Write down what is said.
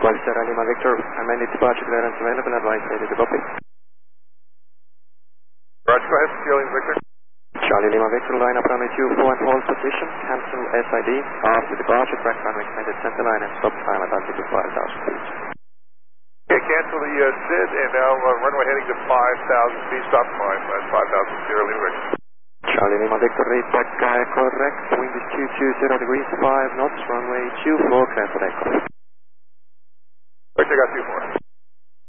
Sierra Lima Victor, amended departure clearance available, advice ready to copy. Roger, go ahead, Sierra Lima Victor. Charlie Lima Victor, line up runway 24 and hold position, cancel SID, after departure, track runway extended center line and stop time at altitude 5,000 feet. Okay, cancel the SID and now runway heading to 5,000 feet, stop climb at 5,000, Sierra Lima Victor. Charlie Lima Victor, read back correct, wind is 220 degrees, 5 knots, runway 24, clear for takeoff. Victor got 24.